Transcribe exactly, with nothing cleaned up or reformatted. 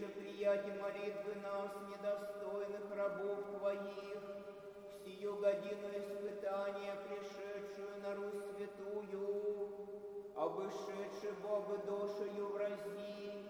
же прияди молитвы нас, недостойных рабов Твоих, в сию годину испытания, пришедшую на Русь святую, обышедши Бога душою в рази,